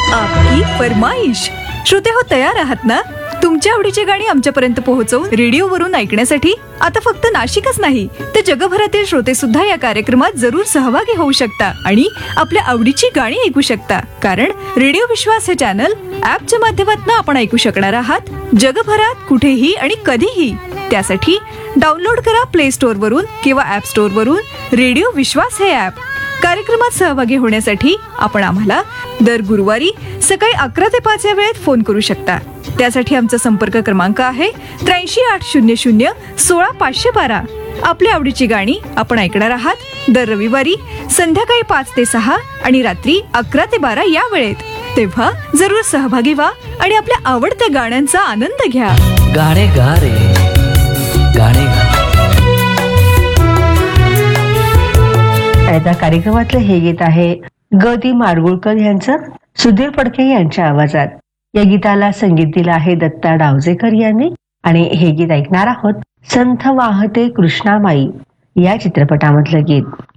आपकी फरमाईश. श्रोते हो, तयार आहात ना तुमच्या आवडीची गाणी आमच्यापर्यंत पोहोचवून रेडिओवरून ऐकण्यासाठी? आता फक्त नाशिकच नाही तर जगभरातील श्रोते सुद्धा या कार्यक्रमात जरूर सहभागी होऊ शकता आणि आपल्या आवडीची गाणी ऐकू शकता. कारण रेडिओ विश्वास हे चॅनल ऍपच्या माध्यमातून आपण ऐकू शकणार आहात जगभरात कुठेही आणि कधीही. त्यासाठी डाउनलोड करा प्ले स्टोअर वरून किंवा ऍप स्टोअर वरून रेडिओ विश्वास हे ऍप. कार्यक्रमात सहभागी होण्यासाठी आपण आम्हाला दर गुरुवारी सकाळी 11 ते 5 या वेळेत फोन करू शकता. त्यासाठी आमचा संपर्क क्रमांक आहे 83-800-16-512. आपल्या आवडीची गाणी आपण ऐकणार आहात दर रविवारी संध्याकाळी 5 ते 6 आणि रात्री 11 ते 12 या वेळेत. तेव्हा जरूर सहभागी व्हा आणि आपल्या आवडत्या गाण्यांचा आनंद घ्या. गाणे गा रे गाणे गा. त्या कार्यक्रमातलं हे गीत आहे ग दी माडगुळकर यांचं सुधीर फडके यांच्या आवाजात. या गीताला संगीत दिलं आहे दत्ता डावजेकर यांनी आणि हे गीत ऐकणार आहोत संथ वाहते कृष्णामाई या चित्रपटामधलं गीत.